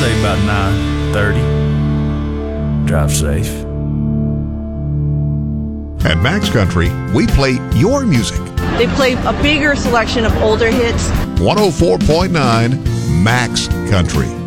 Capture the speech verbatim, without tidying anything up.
say about nine thirty. Drive safe. At Max Country, we play your music. They play a bigger selection of older hits. one oh four point nine Max Country.